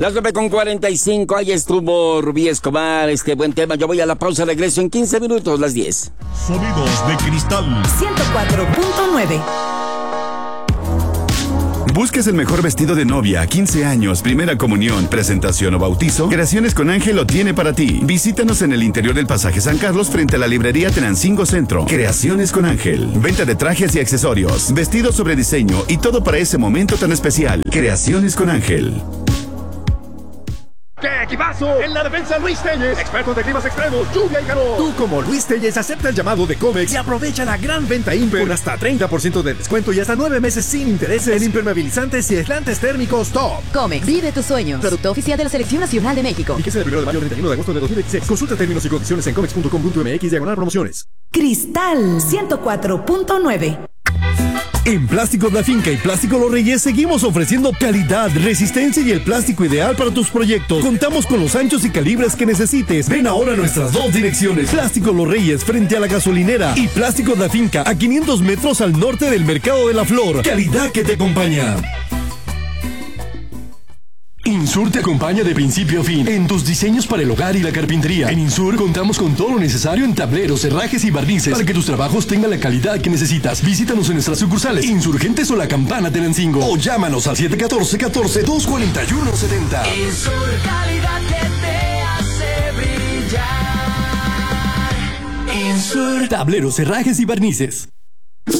Las 9:45, ahí estuvo Rubí Escobar, buen tema. Yo voy a la pausa, regreso en 15 minutos, las 10. Sonidos de cristal 104.9. ¿Buscas el mejor vestido de novia, 15 años, primera comunión, presentación o bautizo? Creaciones con Ángel lo tiene para ti. Visítanos en el interior del Pasaje San Carlos frente a la librería Tenancingo Centro. Creaciones con Ángel. Venta de trajes y accesorios, vestidos sobre diseño y todo para ese momento tan especial. Creaciones con Ángel. ¡Qué equipazo! En la defensa, Luis Telles, expertos de climas extremos, lluvia y calor. Tú, como Luis Telles, acepta el llamado de Comex y aprovecha la gran venta Imper con hasta 30% de descuento y hasta 9 meses sin intereses en impermeabilizantes y aislantes térmicos top. Comex, vive tus sueños. Producto oficial de la Selección Nacional de México. Fíjese del 1 de mayo al 31 de agosto de 2026. Consulta términos y condiciones en comex.com.mx/promociones. Cristal 104.9. En Plásticos La Finca y Plástico Los Reyes seguimos ofreciendo calidad, resistencia y el plástico ideal para tus proyectos. Contamos con los anchos y calibres que necesites. Ven ahora a nuestras dos direcciones: Plásticos Los Reyes frente a la gasolinera y Plásticos La Finca a 500 metros al norte del Mercado de la Flor. Calidad que te acompaña. Insur te acompaña de principio a fin en tus diseños para el hogar y la carpintería. En Insur contamos con todo lo necesario en tableros, herrajes y barnices para que tus trabajos tengan la calidad que necesitas. Visítanos en nuestras sucursales Insurgentes o La Campana Tenancingo o llámanos al 714-241-70. Insur, calidad que te hace brillar. Insur. Tableros, herrajes y barnices.